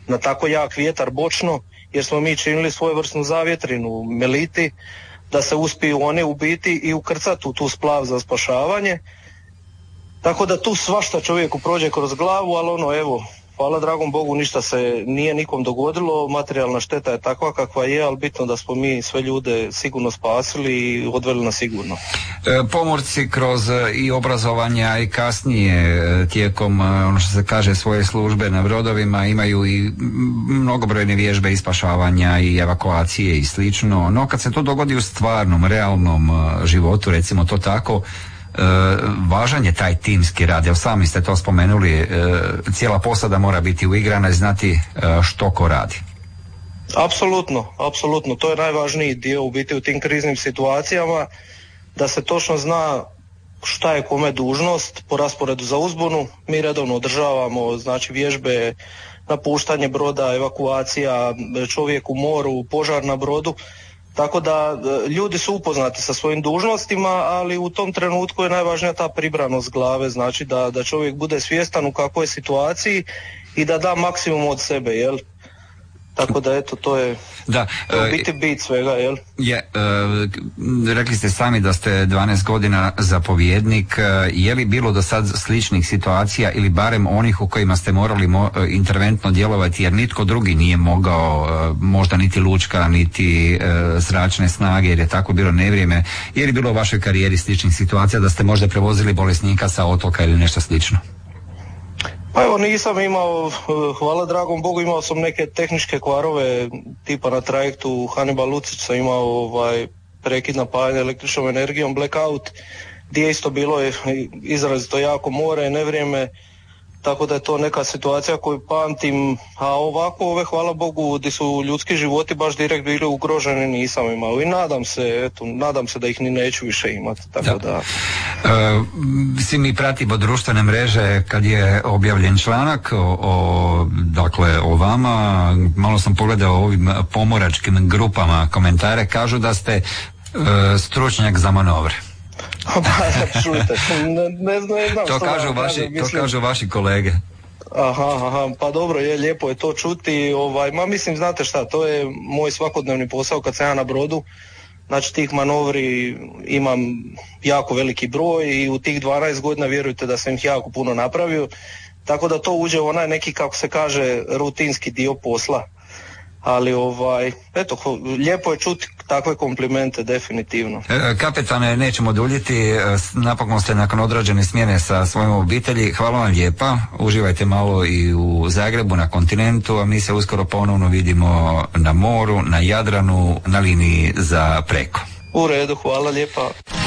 na tako jak vjetar bočno, jer smo mi činili svojevrsnu zavjetrinu Meliti, da se uspiju oni ubiti i ukrcati u tu splav za spašavanje. Tako da tu svašta čovjeku prođe kroz glavu, ali evo, hvala dragom Bogu, ništa se nije nikom dogodilo, materijalna šteta je takva kakva je, ali bitno da smo mi sve ljude sigurno spasili i odveli na sigurno. Pomorci kroz i obrazovanja i kasnije tijekom, ono što se kaže, svoje službe na brodovima imaju i mnogobrojne vježbe i spašavanja i evakuacije i slično, no kad se to dogodi u stvarnom, realnom životu, recimo to tako, važan je taj timski rad, jer sami ste to spomenuli, cijela posada mora biti uigrana i znati što ko radi. Apsolutno, to je najvažniji dio u biti u tim kriznim situacijama, da se točno zna šta je kome dužnost po rasporedu za uzbunu. Mi redovno održavamo znači vježbe, napuštanje broda, evakuacija, čovjek u moru, požar na brodu. Tako da ljudi su upoznati sa svojim dužnostima, ali u tom trenutku je najvažnija ta pribranost glave, znači da čovjek bude svjestan u kakvoj situaciji i da da maksimum od sebe, jel? Tako da eto, to je biti bit svega, jel? Rekli ste sami da ste 12 godina zapovjednik. Je li bilo do sad sličnih situacija ili barem onih u kojima ste morali interventno djelovati jer nitko drugi nije mogao, možda niti lučka, niti zračne snage, jer je tako bilo nevrijeme? Je li bilo u vašoj karijeri sličnih situacija da ste možda prevozili bolesnika sa otoka ili nešto slično? Pa evo, nisam imao, hvala dragom Bogu, imao sam neke tehničke kvarove, tipa na trajektu Hannibal Lucić sam imao prekid napajanja električnom energijom, blackout, gdje je isto bilo izrazito jako more, nevrijeme, tako da je to neka situacija koju pamtim, a ovako, hvala Bogu, gdje su ljudski životi baš direkt bili ugroženi, nisam imao i nadam se da ih ni neću više imati, tako da. Svi mi pratimo društvene mreže kad je objavljen članak o vama, malo sam pogledao o ovim pomoračkim grupama komentare, kažu da ste stručnjak za manovre. Ne znam to kažu vaši kolege. Aha, pa dobro, lijepo je to čuti, mislim, znate šta, to je moj svakodnevni posao kad sam ja na brodu, znači tih manovri imam jako veliki broj i u tih 12 godina vjerujte da sam ih jako puno napravio, tako da to uđe onaj neki, kako se kaže, rutinski dio posla. Ali eto, lijepo je čuti takve komplimente, definitivno. Kapetane, nećemo duljiti, napokon ste nakon odrađene smjene sa svojom obitelji, hvala vam lijepa, uživajte malo i u Zagrebu, na kontinentu, a mi se uskoro ponovno vidimo na moru, na Jadranu, na liniji za preko. U redu, hvala lijepa.